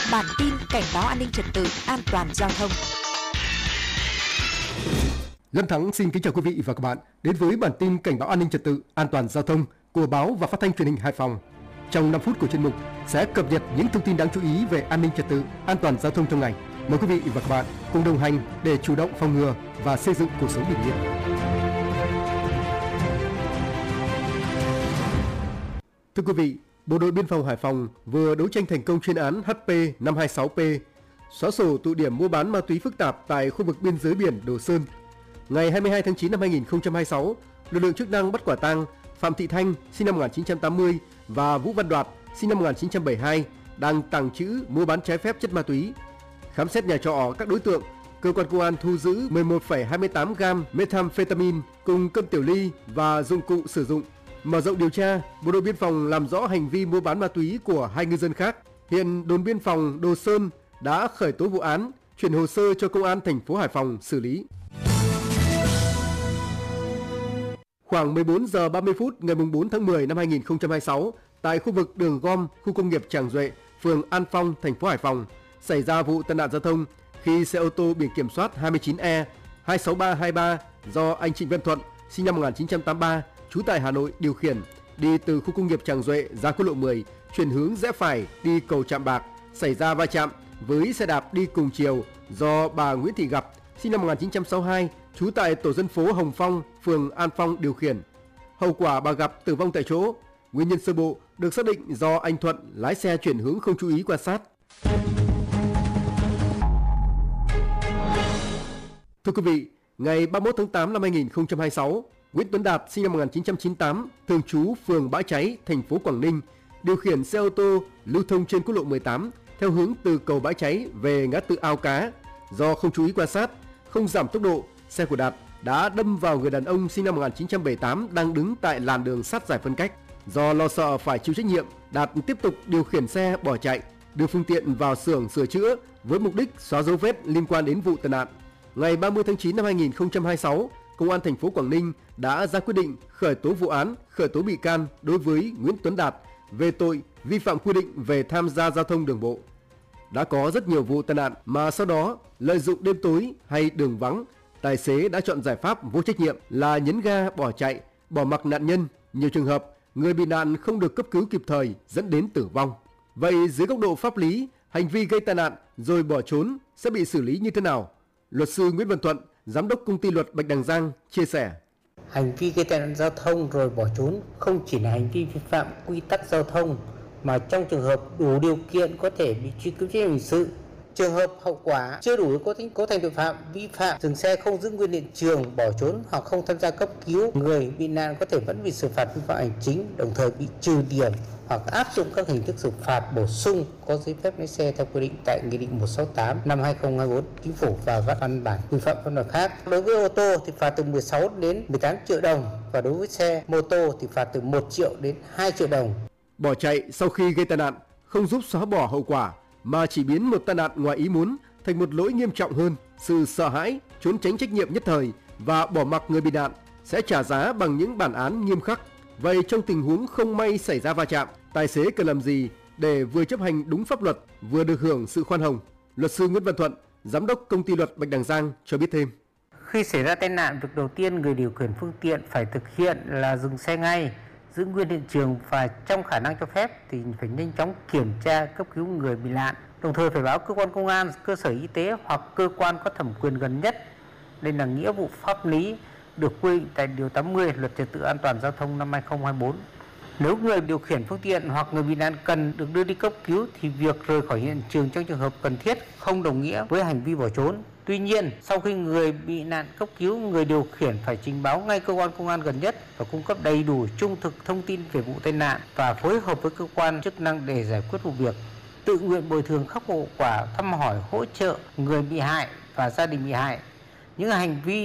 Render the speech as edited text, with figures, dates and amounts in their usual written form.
Bản tin cảnh báo an ninh trật tự, an toàn giao thông. Lâm Thắng xin kính chào quý vị và các bạn đến với bản tin cảnh báo an ninh trật tự, an toàn giao thông của báo và phát thanh truyền hình Hải Phòng. Trong 5 phút của chuyên mục sẽ cập nhật những thông tin đáng chú ý về an ninh trật tự, an toàn giao thông trong ngày. Mời quý vị và các bạn cùng đồng hành để chủ động phòng ngừa và xây dựng cuộc sống bình yên. Thưa quý vị, Bộ đội Biên phòng Hải Phòng vừa đấu tranh thành công chuyên án HP526P, xóa sổ tụ điểm mua bán ma túy phức tạp tại khu vực biên giới biển Đồ Sơn. Ngày 22 tháng 9 năm 2026, lực lượng chức năng bắt quả tang Phạm Thị Thanh, sinh năm 1980 và Vũ Văn Đoạt, sinh năm 1972 đang tàng trữ mua bán trái phép chất ma túy. Khám xét nhà trọ các đối tượng, cơ quan công an thu giữ 11,28 gam methamphetamine cùng cân tiểu ly và dụng cụ sử dụng. Mở rộng điều tra, Bộ đội Biên phòng làm rõ hành vi mua bán ma túy của 2 ngư dân khác. Hiện đồn biên phòng Đồ Sơn đã khởi tố vụ án, chuyển hồ sơ cho công an thành phố Hải Phòng xử lý. Khoảng 14 giờ 30 phút ngày 4 tháng 10 năm 2026, tại khu vực đường gom khu công nghiệp Tràng Duệ, phường An Phong, thành phố Hải Phòng, xảy ra vụ tai nạn giao thông khi xe ô tô biển kiểm soát 29E26323 do anh Trịnh Văn Thuận, sinh năm 1983, trú tại Hà Nội điều khiển, đi từ khu công nghiệp Tràng Duệ ra quốc lộ 10, chuyển hướng rẽ phải đi cầu Trạm Bạc, xảy ra va chạm với xe đạp đi cùng chiều do bà Nguyễn Thị Gặp, sinh năm 1962, trú tại tổ dân phố Hồng Phong, phường An Phong điều khiển. Hậu quả bà Gặp tử vong tại chỗ. Nguyên nhân sơ bộ được xác định do anh Thuận lái xe chuyển hướng không chú ý quan sát. Thưa quý vị, ngày 31 tháng 8 năm 2026, Nguyễn Tuấn Đạt, sinh năm 1998, thường trú phường Bãi Cháy, thành phố Quảng Ninh, điều khiển xe ô tô lưu thông trên quốc lộ 18 theo hướng từ cầu Bãi Cháy về ngã tư Ao Cá. Do không chú ý quan sát, không giảm tốc độ, xe của Đạt đã đâm vào người đàn ông sinh năm 1978 đang đứng tại làn đường sát giải phân cách. Do lo sợ phải chịu trách nhiệm, Đạt tiếp tục điều khiển xe bỏ chạy, đưa phương tiện vào xưởng sửa chữa với mục đích xóa dấu vết liên quan đến vụ tai nạn. Ngày 30 tháng 9 năm 2026, Công an thành phố Quảng Ninh đã ra quyết định khởi tố vụ án, khởi tố bị can đối với Nguyễn Tuấn Đạt về tội vi phạm quy định về tham gia giao thông đường bộ. Đã có rất nhiều vụ tai nạn mà sau đó lợi dụng đêm tối hay đường vắng, tài xế đã chọn giải pháp vô trách nhiệm là nhấn ga bỏ chạy, bỏ mặc nạn nhân. Nhiều trường hợp, người bị nạn không được cấp cứu kịp thời dẫn đến tử vong. Vậy dưới góc độ pháp lý, hành vi gây tai nạn rồi bỏ trốn sẽ bị xử lý như thế nào? Luật sư Nguyễn Văn Thuận, Giám đốc Công ty Luật Bạch Đằng Giang chia sẻ. Hành vi gây tai nạn giao thông rồi bỏ trốn không chỉ là hành vi vi phạm quy tắc giao thông mà trong trường hợp đủ điều kiện có thể bị truy cứu trách nhiệm hình sự. Trường hợp hậu quả chưa đủ cấu thành tội phạm, vi phạm dừng xe không giữ nguyên hiện trường, bỏ trốn hoặc không tham gia cấp cứu, người bị nạn có thể vẫn bị xử phạt vi phạm hành chính, đồng thời bị trừ điểm hoặc áp dụng các hình thức xử phạt bổ sung có giấy phép lái xe theo quy định tại Nghị định 168 năm 2024 Chính phủ và các văn bản quy phạm pháp luật khác. Đối với ô tô thì phạt từ 16 đến 18 triệu đồng và đối với xe mô tô thì phạt từ 1 triệu đến 2 triệu đồng. Bỏ chạy sau khi gây tai nạn không giúp xóa bỏ hậu quả mà chỉ biến một tai nạn ngoài ý muốn thành một lỗi nghiêm trọng hơn. Sự sợ hãi, trốn tránh trách nhiệm nhất thời và bỏ mặc người bị nạn sẽ trả giá bằng những bản án nghiêm khắc. Vậy trong tình huống không may xảy ra va chạm, tài xế cần làm gì để vừa chấp hành đúng pháp luật, vừa được hưởng sự khoan hồng? Luật sư Nguyễn Văn Thuận, Giám đốc Công ty Luật Bạch Đằng Giang cho biết thêm. Khi xảy ra tai nạn, việc đầu tiên người điều khiển phương tiện phải thực hiện là dừng xe ngay, giữ nguyên hiện trường và trong khả năng cho phép thì phải nhanh chóng kiểm tra cấp cứu người bị nạn. Đồng thời phải báo cơ quan công an, cơ sở y tế hoặc cơ quan có thẩm quyền gần nhất. Đây là nghĩa vụ pháp lý được quy định tại Điều 80 Luật Trật tự An toàn Giao thông năm 2024. Nếu người điều khiển phương tiện hoặc người bị nạn cần được đưa đi cấp cứu thì việc rời khỏi hiện trường trong trường hợp cần thiết không đồng nghĩa với hành vi bỏ trốn. Tuy nhiên, sau khi người bị nạn cấp cứu, người điều khiển phải trình báo ngay cơ quan công an gần nhất và cung cấp đầy đủ trung thực thông tin về vụ tai nạn và phối hợp với cơ quan chức năng để giải quyết vụ việc. Tự nguyện bồi thường khắc phục hậu quả, thăm hỏi, hỗ trợ người bị hại và gia đình bị hại. Những hành vi